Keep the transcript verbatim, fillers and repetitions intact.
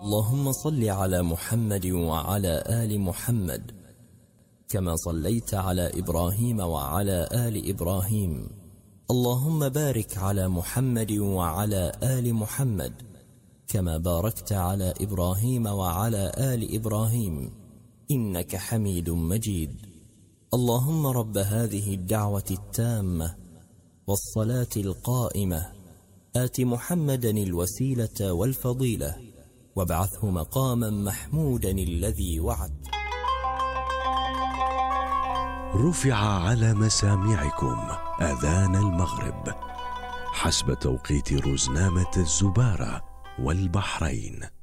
اللهم صل على محمد وعلى آل محمد كما صليت على إبراهيم وعلى آل إبراهيم. اللهم بارك على محمد وعلى آل محمد كما باركت على إبراهيم وعلى آل إبراهيم إنك حميد مجيد. اللهم رب هذه الدعوة التامة والصلاة القائمة آت محمدا الوسيلة والفضيلة وابعثه مقاما محمودا الذي وعد. رفع على مسامعكم أذان المغرب حسب توقيت رزنامة الزبارة والبحرين.